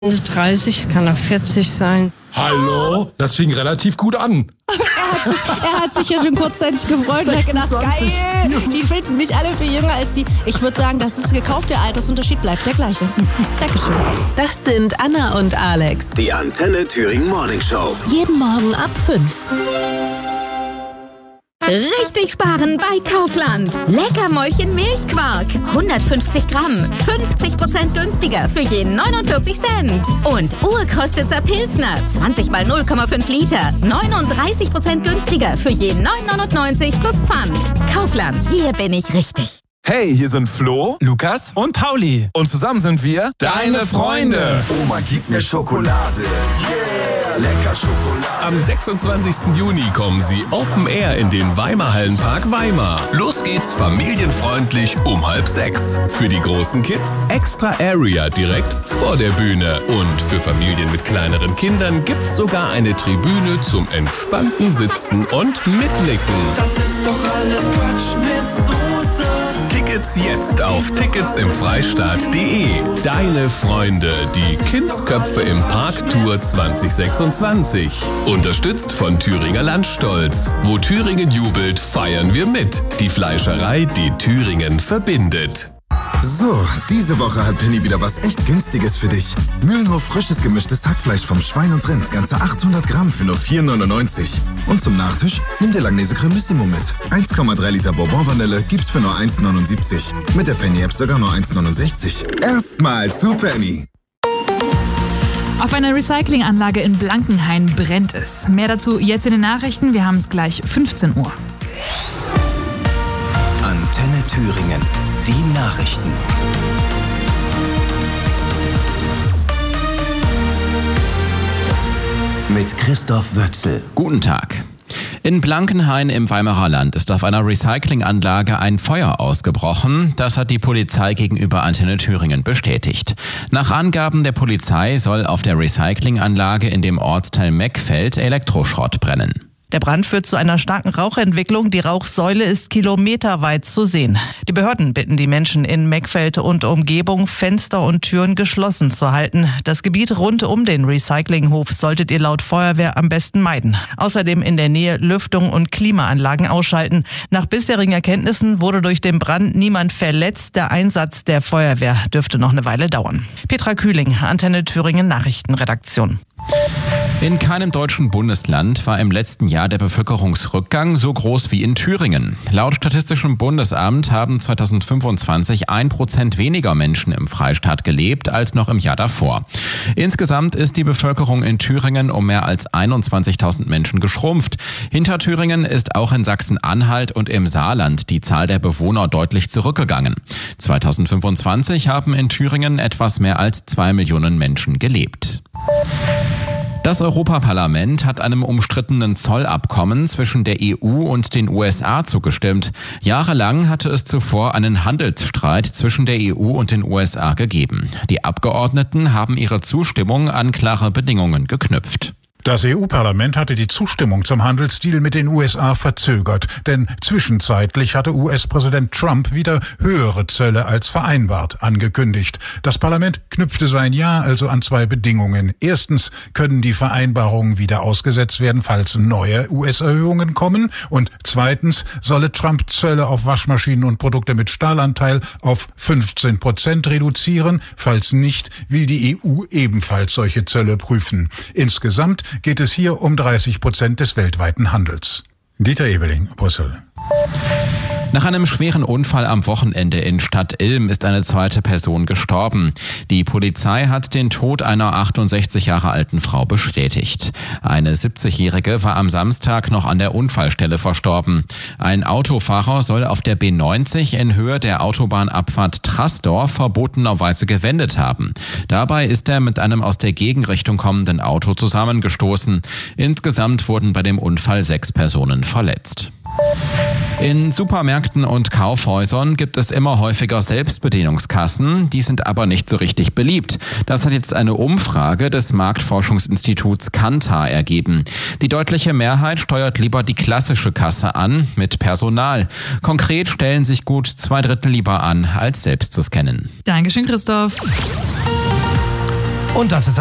30, kann auch 40 sein. Hallo? Das fing relativ gut an. Er hat sich ja schon kurzzeitig gefreut und hat gedacht, geil, die finden mich alle viel jünger als die. Ich würde sagen, das ist gekauft, der Altersunterschied bleibt der gleiche. Dankeschön. Das sind Anna und Alex. Die Antenne Thüringen Morning Show. Jeden Morgen ab 5. Richtig sparen bei Kaufland. Leckermäulchen Milchquark. 150 Gramm. 50% günstiger für je 49 Cent. Und Urkostitzer Pilsner. 20 mal 0,5 Liter. 39% günstiger für je 9,99 plus Pfand. Kaufland. Hier bin ich richtig. Hey, hier sind Flo, Lukas und Pauli. und zusammen sind wir Deine Freunde. Oma, gib mir Schokolade. Yeah, lecker Schokolade. Am 26. Juni kommen sie Open Air in den Weimar Hallenpark Weimar. Los geht's familienfreundlich um 5:30. Für die großen Kids extra Area direkt vor der Bühne. Und für Familien mit kleineren Kindern gibt's sogar eine Tribüne zum entspannten Sitzen und Mitnicken. Das ist doch alles Quatsch mit Soße. Tickets jetzt auf ticketsimfreistaat.de. Deine Freunde, die Kindsköpfe im Park Tour 2026. Unterstützt von Thüringer Landstolz. Wo Thüringen jubelt, feiern wir mit. Die Fleischerei, die Thüringen verbindet. So, diese Woche hat Penny wieder was echt Günstiges für dich. Mühlenhof frisches gemischtes Hackfleisch vom Schwein und Rind, ganze 800 Gramm für nur 4,99. Und zum Nachtisch nimm dir Langnese Cremissimo mit. 1,3 Liter Bourbon-Vanille gibt's für nur 1,79. Mit der Penny-App sogar nur 1,69. Erstmal zu Penny. Auf einer Recyclinganlage in Blankenhain brennt es. Mehr dazu jetzt in den Nachrichten. Wir haben es gleich 15 Uhr. Antenne Thüringen. Die Nachrichten. Mit Christoph Wötzel. Guten Tag. In Blankenhain im Weimarer Land ist auf einer Recyclinganlage ein Feuer ausgebrochen. Das hat die Polizei gegenüber Antenne Thüringen bestätigt. Nach Angaben der Polizei soll auf der Recyclinganlage in dem Ortsteil Meckfeld Elektroschrott brennen. Der Brand führt zu einer starken Rauchentwicklung. Die Rauchsäule ist kilometerweit zu sehen. Die Behörden bitten die Menschen in Meckfeld und Umgebung, Fenster und Türen geschlossen zu halten. Das Gebiet rund um den Recyclinghof solltet ihr laut Feuerwehr am besten meiden. Außerdem in der Nähe Lüftung und Klimaanlagen ausschalten. Nach bisherigen Erkenntnissen wurde durch den Brand niemand verletzt. Der Einsatz der Feuerwehr dürfte noch eine Weile dauern. Petra Kühling, Antenne Thüringen Nachrichtenredaktion. In keinem deutschen Bundesland war im letzten Jahr der Bevölkerungsrückgang so groß wie in Thüringen. Laut Statistischem Bundesamt haben 2025 1% weniger Menschen im Freistaat gelebt als noch im Jahr davor. Insgesamt ist die Bevölkerung in Thüringen um mehr als 21.000 Menschen geschrumpft. Hinter Thüringen ist auch in Sachsen-Anhalt und im Saarland die Zahl der Bewohner deutlich zurückgegangen. 2025 haben in Thüringen etwas mehr als 2 Millionen Menschen gelebt. Das Europaparlament hat einem umstrittenen Zollabkommen zwischen der EU und den USA zugestimmt. Jahrelang hatte es zuvor einen Handelsstreit zwischen der EU und den USA gegeben. Die Abgeordneten haben ihre Zustimmung an klare Bedingungen geknüpft. Das EU-Parlament hatte die Zustimmung zum Handelsdeal mit den USA verzögert, denn zwischenzeitlich hatte US-Präsident Trump wieder höhere Zölle als vereinbart angekündigt. Das Parlament knüpfte sein Ja also an zwei Bedingungen. Erstens können die Vereinbarungen wieder ausgesetzt werden, falls neue US-Erhöhungen kommen. Und zweitens solle Trump Zölle auf Waschmaschinen und Produkte mit Stahlanteil auf 15% reduzieren. Falls nicht, will die EU ebenfalls solche Zölle prüfen. Insgesamt geht es hier um 30% des weltweiten Handels. Dieter Ebeling, Brüssel. Nach einem schweren Unfall am Wochenende in Stadt-Ilm ist eine zweite Person gestorben. Die Polizei hat den Tod einer 68 Jahre alten Frau bestätigt. Eine 70-Jährige war am Samstag noch an der Unfallstelle verstorben. Ein Autofahrer soll auf der B90 in Höhe der Autobahnabfahrt Trassdorf verbotenerweise gewendet haben. Dabei ist er mit einem aus der Gegenrichtung kommenden Auto zusammengestoßen. Insgesamt wurden bei dem Unfall 6 Personen verletzt. In Supermärkten und Kaufhäusern gibt es immer häufiger Selbstbedienungskassen, die sind aber nicht so richtig beliebt. Das hat jetzt eine Umfrage des Marktforschungsinstituts Kantar ergeben. Die deutliche Mehrheit steuert lieber die klassische Kasse an, mit Personal. Konkret stellen sich gut 2/3 lieber an, als selbst zu scannen. Dankeschön, Christoph. Und das ist